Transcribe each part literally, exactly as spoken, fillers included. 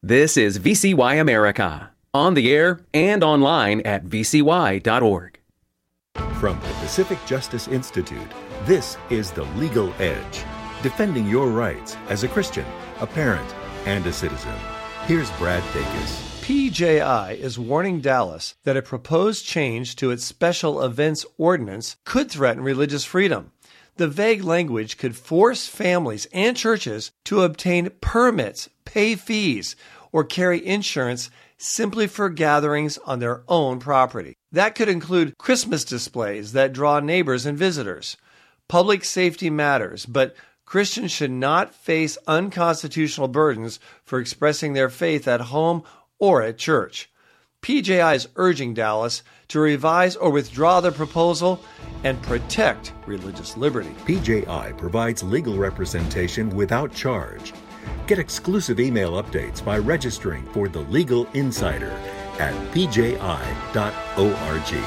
This is V C Y America, on the air and online at v c y dot org. From the Pacific Justice Institute, this is The Legal Edge, defending your rights as a Christian, a parent, and a citizen. Here's Brad Dacus. P J I is warning Dallas that a proposed change to its special events ordinance could threaten religious freedom. The vague language could force families and churches to obtain permits, pay fees, or carry insurance simply for gatherings on their own property. That could include Christmas displays that draw neighbors and visitors. Public safety matters, but Christians should not face unconstitutional burdens for expressing their faith at home or at church. P J I is urging Dallas to revise or withdraw the proposal and protect religious liberty. P J I provides legal representation without charge. Get exclusive email updates by registering for The Legal Insider at p j i dot org.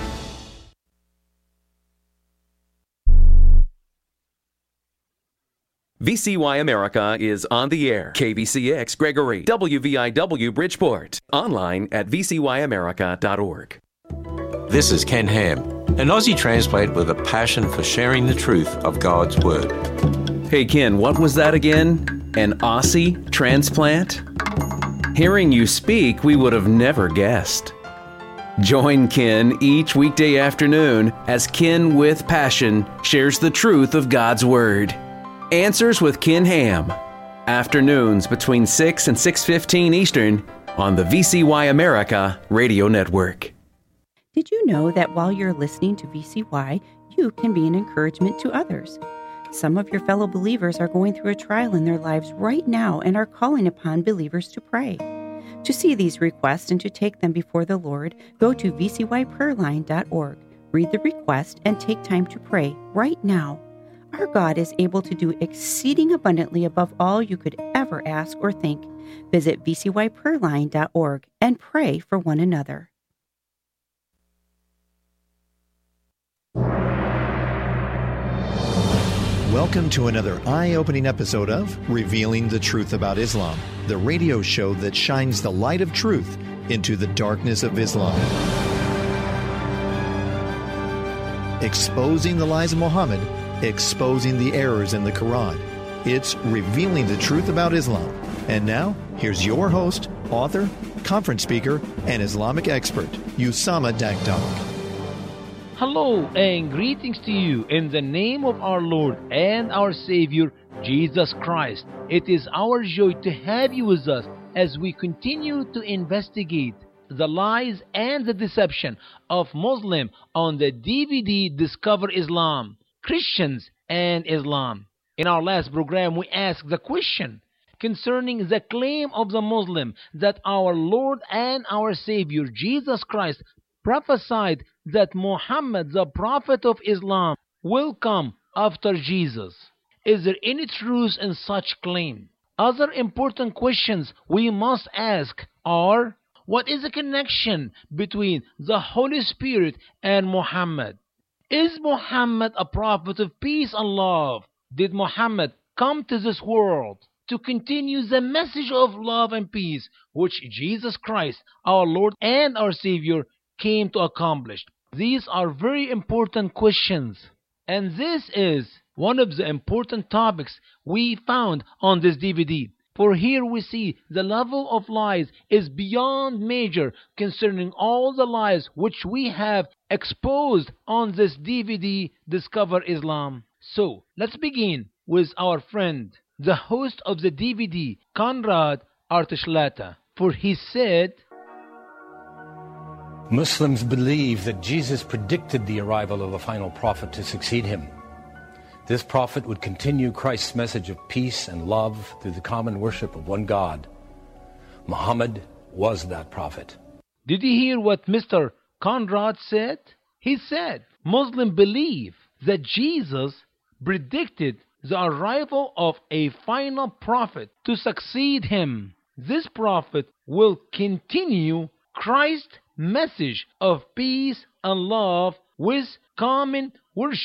V C Y America is on the air. K B C X Gregory, W V I W Bridgeport. Online at v c y america dot org. This is Ken Ham, an Aussie transplant with a passion for sharing the truth of God's Word. Hey Ken, what was that again? An Aussie transplant? Hearing you speak, we would have never guessed. Join Ken each weekday afternoon as Ken with Passion shares the truth of God's Word. Answers with Ken Ham. Afternoons between six and six fifteen Eastern on the V C Y America Radio Network. Did you know that while you're listening to V C Y, you can be an encouragement to others? Some of your fellow believers are going through a trial in their lives right now and are calling upon believers to pray. To see these requests and to take them before the Lord, go to v c y prayer line dot org. Read the request and take time to pray right now. Our God is able to do exceeding abundantly above all you could ever ask or think. Visit v c y prayer line dot org and pray for one another. Welcome to another eye-opening episode of Revealing the Truth About Islam, the radio show that shines the light of truth into the darkness of Islam. Exposing the lies of Muhammad, exposing the errors in the Quran. It's Revealing the Truth About Islam. And now, here's your host, author, conference speaker, and Islamic expert, Usama Dakdok. Hello and greetings to you in the name of our Lord and our Savior, Jesus Christ. It is our joy to have you with us as we continue to investigate the lies and the deception of Muslims on the D V D Discover Islam, Christians and Islam. In our last program, we asked the question concerning the claim of the Muslim that our Lord and our Savior, Jesus Christ, prophesied that Muhammad, the Prophet of Islam, will come after Jesus. Is there any truth in such claim? Other important questions we must ask are, what is the connection between the Holy Spirit and Muhammad? Is Muhammad a prophet of peace and love? Did Muhammad come to this world to continue the message of love and peace which Jesus Christ, our Lord and our Savior, came to accomplish? These are very important questions, and this is one of the important topics we found on this D V D. For here we see the level of lies is beyond measure concerning all the lies which we have exposed on this D V D Discover Islam. So let's begin with our friend, the host of the D V D, Conrad Artishlata. For he said, Muslims believe that Jesus predicted the arrival of a final prophet to succeed him. This prophet would continue Christ's message of peace and love through the common worship of one God. Muhammad was that prophet. Did you hear what Mister Conrad said? He said, Muslims believe that Jesus predicted the arrival of a final prophet to succeed him. This prophet will continue Christ's message of peace and love with common worship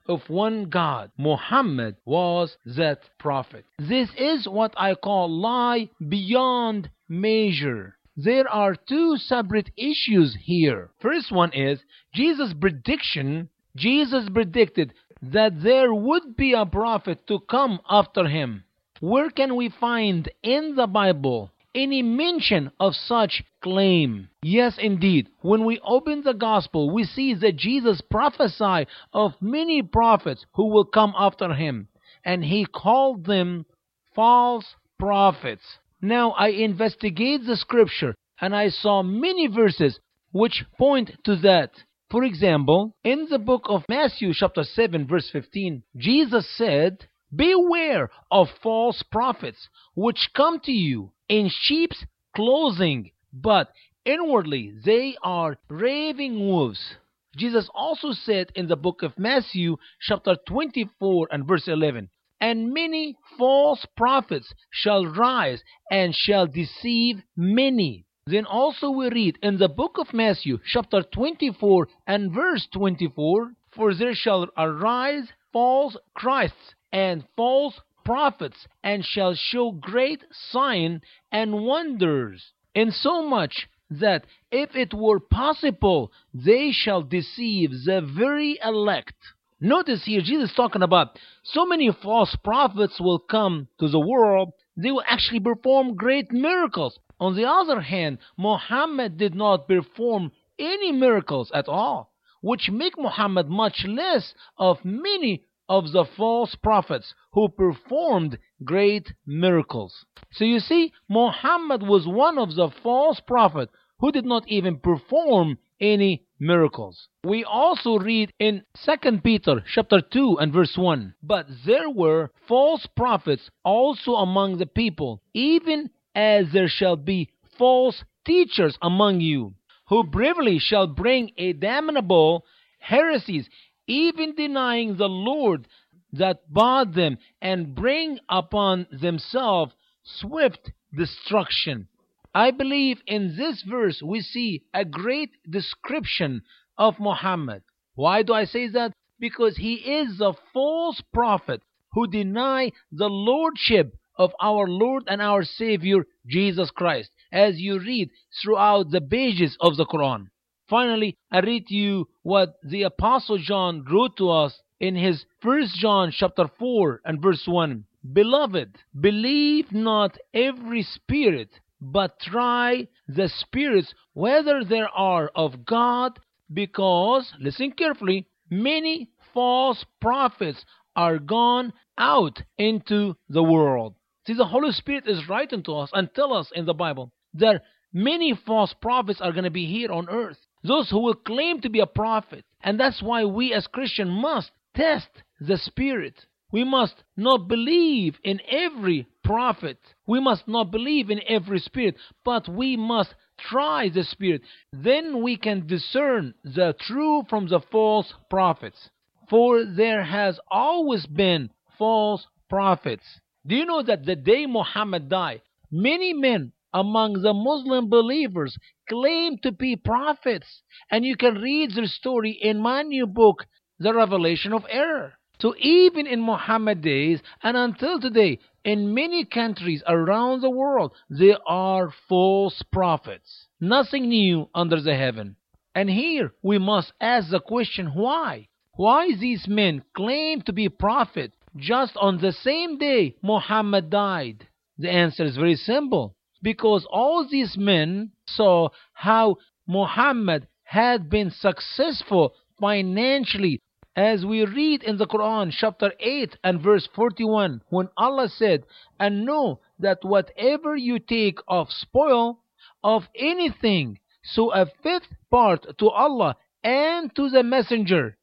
of one God. Muhammad was that prophet. This is what I call lie beyond measure. There are two separate issues here. First one is Jesus' prediction. Jesus predicted that there would be a prophet to come after him. Where can we find in the Bible any mention of such claim? Yes, indeed. When we open the gospel, we see that Jesus prophesied of many prophets who will come after him, and he called them false prophets. Now, I investigate the scripture, and I saw many verses which point to that. For example, in the book of Matthew chapter seven verse fifteen, Jesus said, "Beware of false prophets, which come to you in sheep's clothing, but inwardly they are raving wolves." Jesus also said in the book of Matthew chapter twenty-four and verse eleven, "And many false prophets shall rise and shall deceive many." Then also we read in the book of Matthew chapter twenty-four and verse twenty-four, "For there shall arise false Christs and false prophets, and shall show great signs and wonders, insomuch that if it were possible, they shall deceive the very elect." Notice here, Jesus is talking about so many false prophets will come to the world. They will actually perform great miracles. On the other hand, Muhammad did not perform any miracles at all, which make Muhammad much less of many of the false prophets who performed great miracles. So you see, Muhammad was one of the false prophets who did not even perform any miracles. We also read in Second Peter chapter two and verse one, "But there were false prophets also among the people, even as there shall be false teachers among you, who privily shall bring a damnable heresies, even denying the Lord that bought them, and bring upon themselves swift destruction." I believe in this verse we see a great description of Muhammad. Why do I say that? Because he is the false prophet who deny the lordship of our Lord and our Savior Jesus Christ, as you read throughout the pages of the Quran. Finally, I read to you what the Apostle John wrote to us in his First John chapter four and verse one. "Beloved, believe not every spirit, but try the spirits whether they are of God, because," listen carefully, "many false prophets are gone out into the world." See, the Holy Spirit is writing to us and tell us in the Bible that many false prophets are going to be here on earth. Those who will claim to be a prophet. And that's why we as Christians must test the Spirit. We must not believe in every prophet. We must not believe in every spirit, but we must try the Spirit. Then we can discern the true from the false prophets. For there has always been false prophets. Do you know that the day Muhammad died, many men among the Muslim believers claimed to be prophets? And you can read their story in my new book, The Revelation of Error. So even in Muhammad days and until today, in many countries around the world, there are false prophets. Nothing new under the heaven. And here we must ask the question, why? Why these men claim to be prophets just on the same day Muhammad died? The answer is very simple. Because all these men saw how Muhammad had been successful financially, as we read in the Quran chapter eight and verse forty-one, when Allah said, "And know that whatever you take of spoil of anything, so a fifth part to Allah and to the messenger."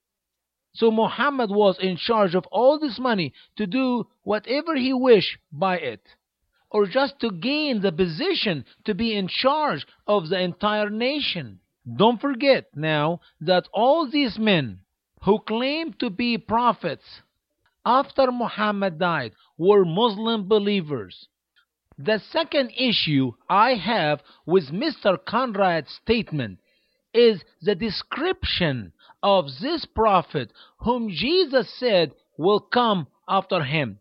So Muhammad was in charge of all this money to do whatever he wished by it, or just to gain the position to be in charge of the entire nation. Don't forget now that all these men who claimed to be prophets after Muhammad died were Muslim believers. The second issue I have with Mister Conrad's statement is the description of this prophet whom Jesus said will come after him.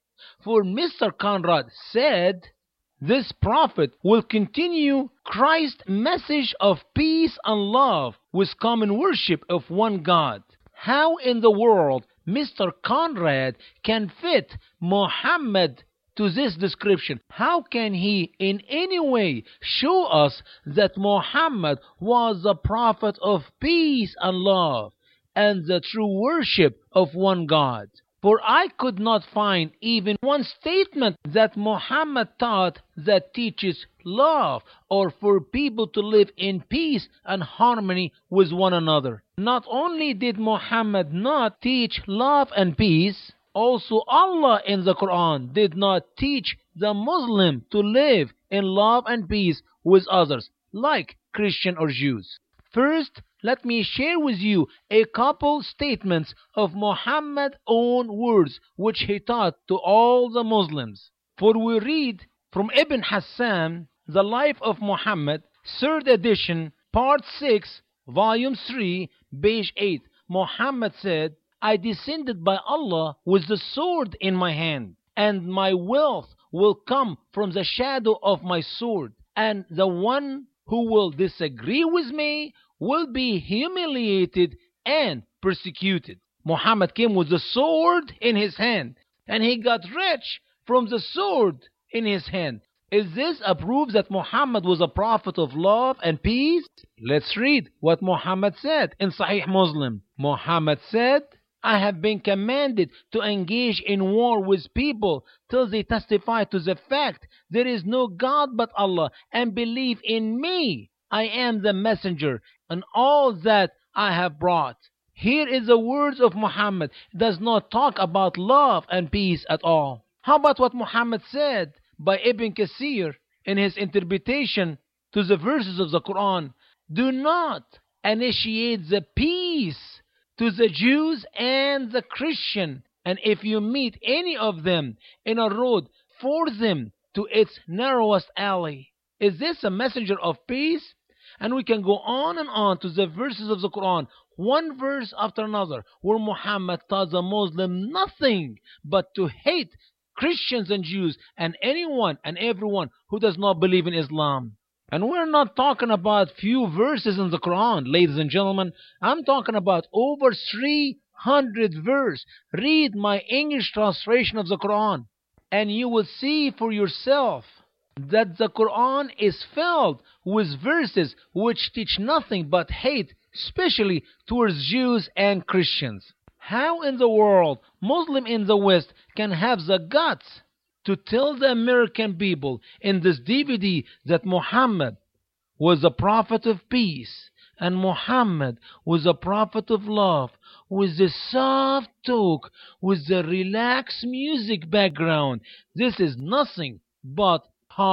For Mister Conrad said, this prophet will continue Christ's message of peace and love with common worship of one God. How in the world Mister Conrad can fit Muhammad to this description? How can he in any way show us that Muhammad was the prophet of peace and love and the true worship of one God? For I could not find even one statement that Muhammad taught that teaches love or for people to live in peace and harmony with one another. Not only did Muhammad not teach love and peace, also Allah in the Quran did not teach the Muslim to live in love and peace with others, like Christian or Jews. First, let me share with you a couple statements of Muhammad's own words which he taught to all the Muslims. For we read from Ibn Hassan, The Life of Muhammad, third edition, part six, volume three, page eight. Muhammad said, I descended by Allah with the sword in my hand, and my wealth will come from the shadow of my sword, and the one who will disagree with me will be humiliated and persecuted. Muhammad came with the sword in his hand, and he got rich from the sword in his hand. Is this a proof that Muhammad was a prophet of love and peace? Let's read what Muhammad said in Sahih Muslim. Muhammad said, I have been commanded to engage in war with people till they testify to the fact there is no God but Allah and believe in me. I am the messenger and all that I have brought. Here is the words of Muhammad. It does not talk about love and peace at all. How about what Muhammad said by Ibn Kathir in his interpretation to the verses of the Quran? Do not initiate the peace to the Jews and the Christian, and if you meet any of them in a road, force them to its narrowest alley. Is this a messenger of peace? And we can go on and on to the verses of the Quran, one verse after another, where Muhammad taught the Muslim nothing but to hate Christians and Jews and anyone and everyone who does not believe in Islam. And we're not talking about few verses in the Quran, ladies and gentlemen. I'm talking about over three hundred verses. Read my English translation of the Quran, and you will see for yourself that the Quran is filled with verses which teach nothing but hate, especially towards Jews and Christians. How in the world Muslim in the West can have the guts to tell the American people in this D V D that Muhammad was a prophet of peace and Muhammad was a prophet of love, with the soft talk, with the relaxed music background? This is nothing but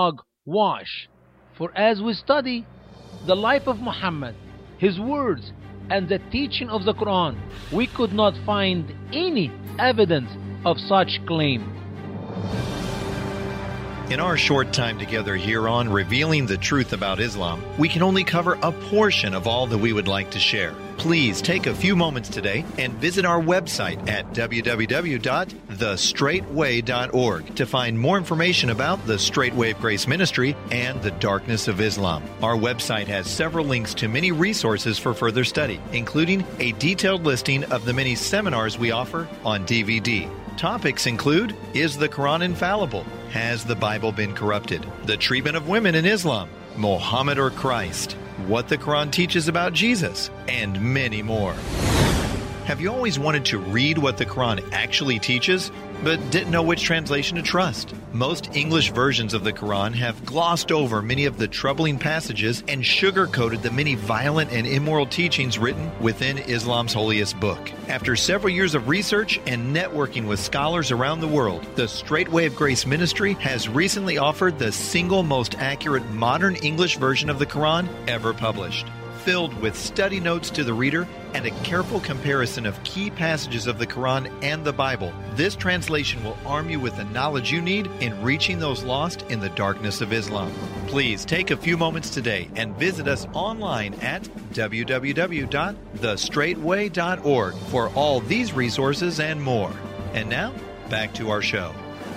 hogwash. For as we study the life of Muhammad, his words, and the teaching of the Quran, we could not find any evidence of such claim. In our short time together here on Revealing the Truth About Islam, we can only cover a portion of all that we would like to share. Please take a few moments today and visit our website at w w w dot the straight way dot org to find more information about the Straight Wave Grace Ministry and the Darkness of Islam. Our website has several links to many resources for further study, including a detailed listing of the many seminars we offer on D V D. Topics include, is the Quran infallible? Has the Bible been corrupted? The treatment of women in Islam? Muhammad or Christ? What the Quran teaches about Jesus? And many more. Have you always wanted to read what the Quran actually teaches, but didn't know which translation to trust? Most English versions of the Quran have glossed over many of the troubling passages and sugar-coated the many violent and immoral teachings written within Islam's holiest book. After several years of research and networking with scholars around the world, the Straight Wave Grace Ministry has recently offered the single most accurate modern English version of the Quran ever published. filled with study notes to the reader and a careful comparison of key passages of the Quran and the Bible. This translation will arm you with the knowledge you need in reaching those lost in the darkness of Islam. Please take a few moments today and visit us online at w w w dot the straight way dot org for all these resources and more. And now, back to our show.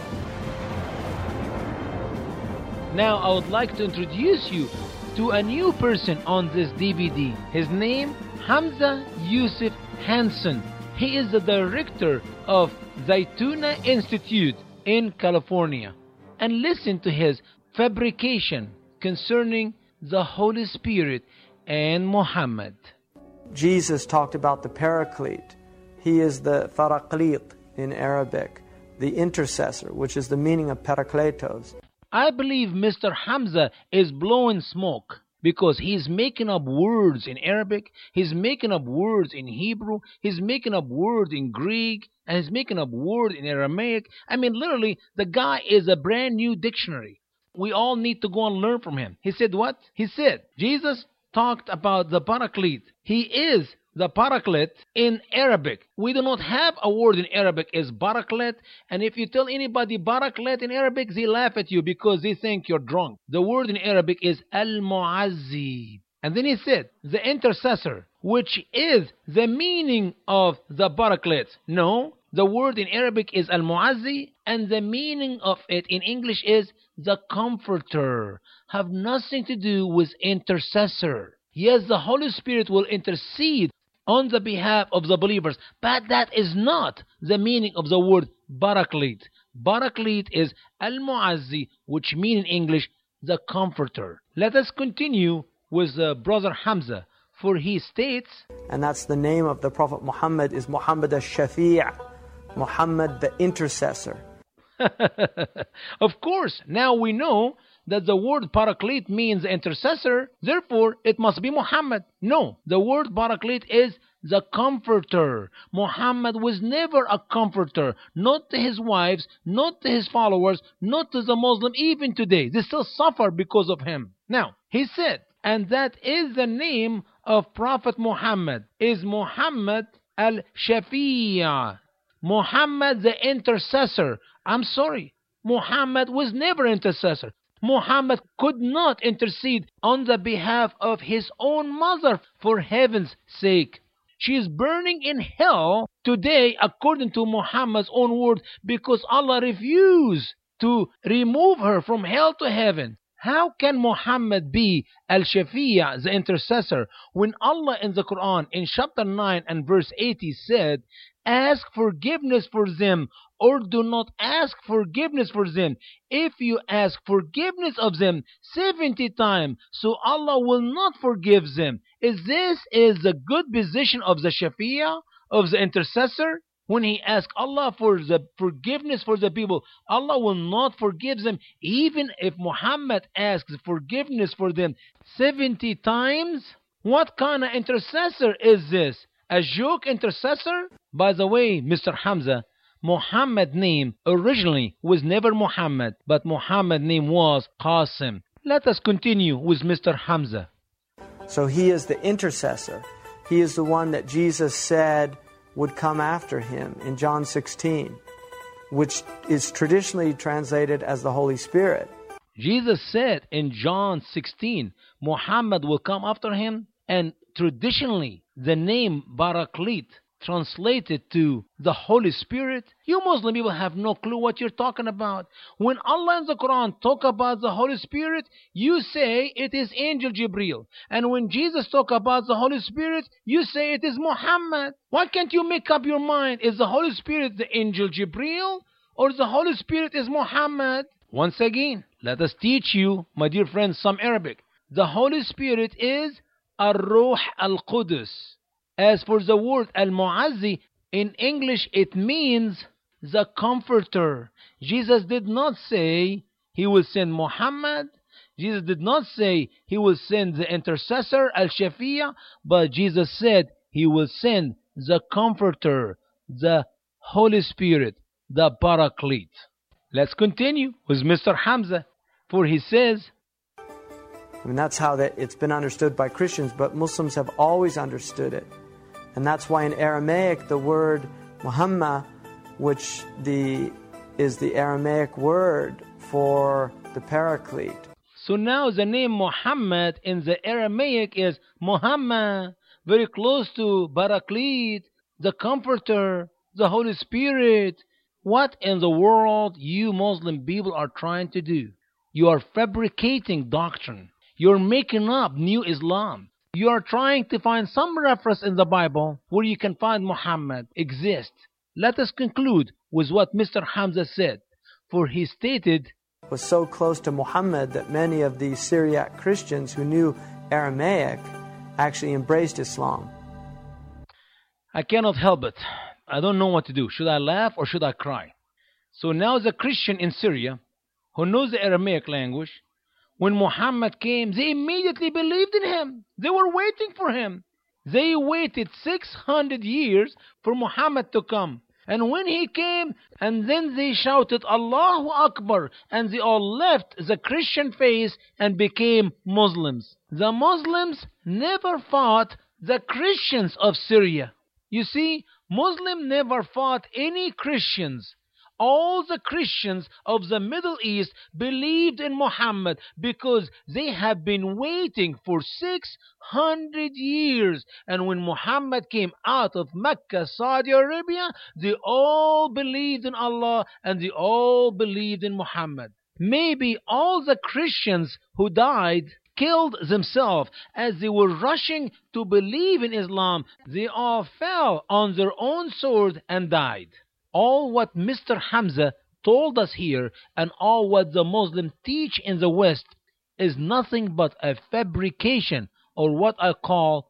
Now I would like to introduce you to a new person on this D V D. His name, Hamza Yusuf Hanson. He is the director of Zaytuna Institute in California. And listen to his fabrication concerning the Holy Spirit and Muhammad. Jesus talked about the Paraclete. He is the Paraclete in Arabic, the intercessor, which is the meaning of Parakletos. I believe Mister Hamza is blowing smoke because he's making up words in Arabic, he's making up words in Hebrew, he's making up words in Greek, and he's making up words in Aramaic. I mean, literally, the guy is a brand new dictionary. We all need to go and learn from him. He said what? He said, Jesus talked about the Paraclete. He is the Paraclete in Arabic. We do not have a word in Arabic as Paraclete, and if you tell anybody Paraclete in Arabic, they laugh at you because they think you're drunk. The word in Arabic is Al-Mu'azzi. And then he said, the intercessor, which is the meaning of the Paraclete. No, the word in Arabic is Al-Mu'azzi, and the meaning of it in English is the comforter. Have nothing to do with intercessor. Yes, the Holy Spirit will intercede on the behalf of the believers, but that is not the meaning of the word Paraclete. Paraclete is Al-Mu'azzi, which means in English, the comforter. Let us continue with uh, Brother Hamza, for he states, and that's the name of the Prophet Muhammad, is Muhammad al-Shafi', Muhammad the intercessor. Of course, now we know that the word Paraclete means intercessor, therefore it must be Muhammad. No, the word Paraclete is the comforter. Muhammad was never a comforter, not to his wives, not to his followers, not to the Muslim, even today. They still suffer because of him. Now, he said, and that is the name of Prophet Muhammad, is Muhammad al-Shafi', Muhammad the intercessor. I'm sorry, Muhammad was never intercessor. Muhammad could not intercede on the behalf of his own mother, for heaven's sake. She is burning in hell today according to Muhammad's own word because Allah refused to remove her from hell to heaven. How can Muhammad be Al-Shafi', the intercessor, when Allah in the Quran in chapter nine and verse eighty said, ask forgiveness for them or do not ask forgiveness for them. If you ask forgiveness of them seventy times, so Allah will not forgive them. Is this is the good position of the Shafi'ah, of the intercessor? When he asks Allah for the forgiveness for the people, Allah will not forgive them, even if Muhammad asks forgiveness for them seventy times? What kind of intercessor is this? A joke intercessor? By the way, Mister Hamza, Muhammad's name originally was never Muhammad, but Muhammad's name was Qasim. Let us continue with Mister Hamza. So he is the intercessor. He is the one that Jesus said would come after him in John sixteen, which is traditionally translated as the Holy Spirit. Jesus said in John sixteen, Muhammad will come after him, and traditionally the name Paraclete translated to the Holy Spirit. You Muslim people have no clue what you're talking about. When Allah in the Quran talk about the Holy Spirit, you say it is Angel Jibreel. And when Jesus talk about the Holy Spirit, you say it is Muhammad. Why can't you make up your mind? Is the Holy Spirit the Angel Jibreel or the Holy Spirit is Muhammad? Once again, let us teach you, my dear friends, some Arabic. The Holy Spirit is Ar-Ruh Al-Qudus. As for the word Al-Mu'azzi, in English it means the comforter. Jesus did not say he will send Muhammad. Jesus did not say he will send the intercessor, Al-Shafi'ah, but Jesus said he will send the comforter, the Holy Spirit, the Paraclete. Let's continue with Mister Hamza, for he says, I mean, that's how that it's been understood by Christians, but Muslims have always understood it. And that's why in Aramaic the word Muhammad, which the is the Aramaic word for the Paraclete. So now the name Muhammad in the Aramaic is Muhammad, very close to Paraclete, the Comforter, the Holy Spirit. What in the world you Muslim people are trying to do? You are fabricating doctrine. You're making up new Islam. You are trying to find some reference in the Bible where you can find Muhammad exist. Let us conclude with what Mister Hamza said, for he stated, was so close to Muhammad that many of the Syriac Christians who knew Aramaic actually embraced Islam. I cannot help it. I don't know what to do. Should I laugh or should I cry? So now the Christian in Syria who knows the Aramaic language, when Muhammad came, they immediately believed in him. They were waiting for him. They waited six hundred years for Muhammad to come. And when he came, and then they shouted, Allahu Akbar, and they all left the Christian faith and became Muslims. The Muslims never fought the Christians of Syria. You see, Muslim never fought any Christians. All the Christians of the Middle East believed in Muhammad because they have been waiting for six hundred years. And when Muhammad came out of Mecca, Saudi Arabia, they all believed in Allah and they all believed in Muhammad. Maybe all the Christians who died killed themselves as they were rushing to believe in Islam. They all fell on their own sword and died. All what Mister Hamza told us here and all what the Muslims teach in the West is nothing but a fabrication, or what I call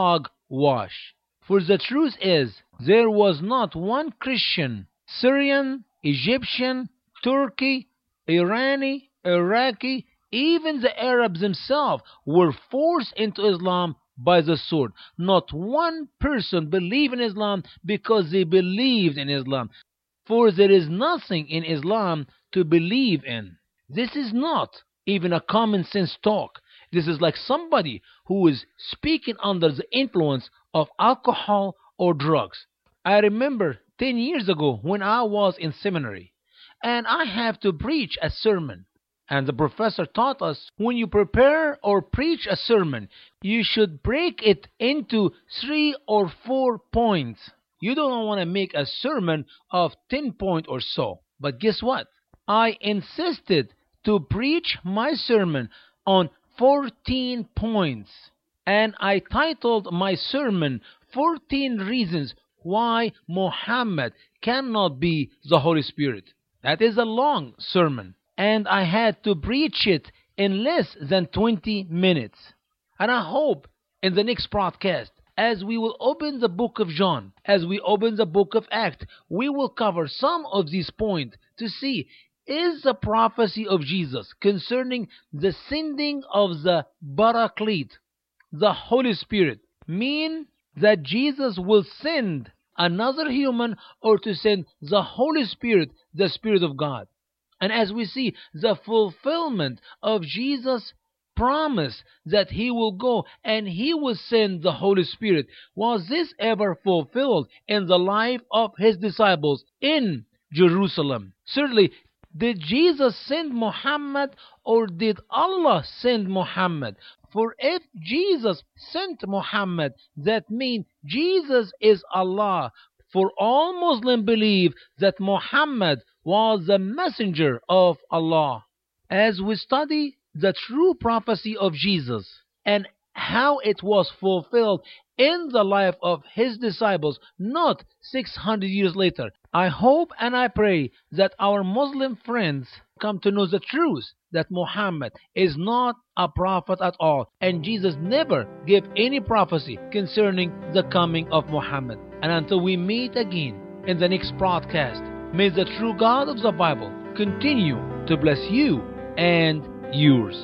hogwash. For the truth is, there was not one Christian, Syrian, Egyptian, Turkey, Irani, Iraqi, even the Arabs themselves were forced into Islam by the sword. Not one person believed in Islam because they believed in Islam. For there is nothing in Islam to believe in. This is not even a common sense talk. This is like somebody who is speaking under the influence of alcohol or drugs. I remember ten years ago when I was in seminary and I have to preach a sermon. And the professor taught us, when you prepare or preach a sermon, you should break it into three or four points. You don't want to make a sermon of ten points or so. But guess what? I insisted to preach my sermon on fourteen points. And I titled my sermon, fourteen Reasons Why Muhammad Cannot Be the Holy Spirit. That is a long sermon. And I had to preach it in less than twenty minutes. And I hope in the next broadcast, as we will open the book of John, as we open the book of Acts, we will cover some of these points to see, is the prophecy of Jesus concerning the sending of the Paraclete, the Holy Spirit, mean that Jesus will send another human or to send the Holy Spirit, the Spirit of God? And as we see the fulfillment of Jesus' promise that he will go and he will send the Holy Spirit, was this ever fulfilled in the life of his disciples in Jerusalem? Certainly, did Jesus send Muhammad or did Allah send Muhammad? For if Jesus sent Muhammad, that means Jesus is Allah. For all Muslims believe that Muhammad was the messenger of Allah. As we study the true prophecy of Jesus and how it was fulfilled in the life of his disciples, not six hundred years later, I hope and I pray that our Muslim friends come to know the truth that Muhammad is not a prophet at all, and Jesus never gave any prophecy concerning the coming of Muhammad. And until we meet again in the next broadcast, may the true God of the Bible continue to bless you and yours.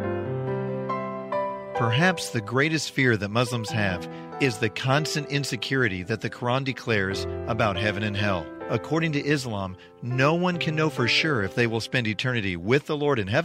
Perhaps the greatest fear that Muslims have is the constant insecurity that the Quran declares about heaven and hell. According to Islam, no one can know for sure if they will spend eternity with the Lord in heaven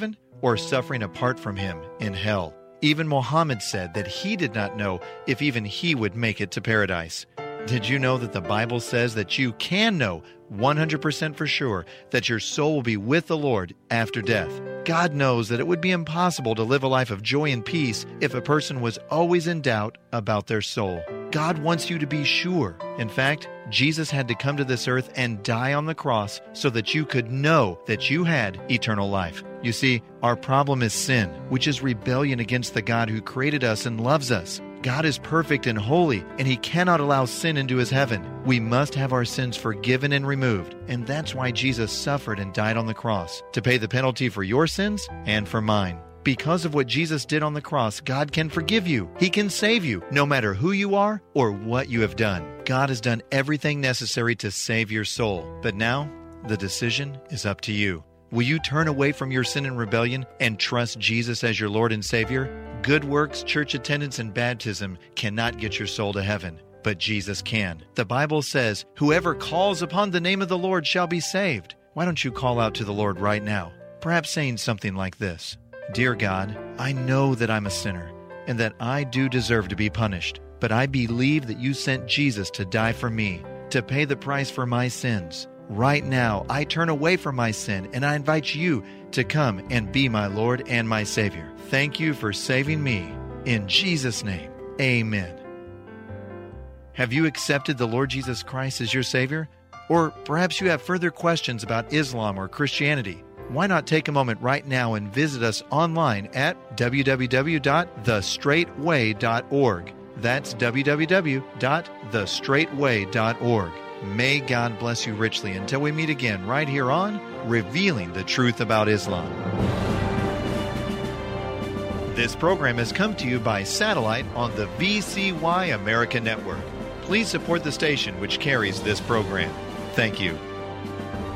or suffering apart from Him in hell. Even Muhammad said that he did not know if even he would make it to paradise. Did you know that the Bible says that you can know one hundred percent for sure that your soul will be with the Lord after death? God knows that it would be impossible to live a life of joy and peace if a person was always in doubt about their soul. God wants you to be sure. In fact, Jesus had to come to this earth and die on the cross so that you could know that you had eternal life. You see, our problem is sin, which is rebellion against the God who created us and loves us. God is perfect and holy, and He cannot allow sin into His heaven. We must have our sins forgiven and removed, and that's why Jesus suffered and died on the cross, to pay the penalty for your sins and for mine. Because of what Jesus did on the cross, God can forgive you. He can save you, no matter who you are or what you have done. God has done everything necessary to save your soul. But now, the decision is up to you. Will you turn away from your sin and rebellion and trust Jesus as your Lord and Savior? Good works, church attendance, and baptism cannot get your soul to heaven, but Jesus can. The Bible says, "Whoever calls upon the name of the Lord shall be saved." Why don't you call out to the Lord right now? Perhaps saying something like this: Dear God, I know that I'm a sinner and that I do deserve to be punished, but I believe that you sent Jesus to die for me, to pay the price for my sins. Right now, I turn away from my sin and I invite you to come and be my Lord and my Savior. Thank you for saving me. In Jesus' name, amen. Have you accepted the Lord Jesus Christ as your Savior? Or perhaps you have further questions about Islam or Christianity. Why not take a moment right now and visit us online at w w w dot the straight way dot org. That's w w w dot the straight way dot org. May God bless you richly until we meet again right here on Revealing the Truth About Islam. This program has come to you by satellite on the V C Y America Network. Please support the station which carries this program. Thank you.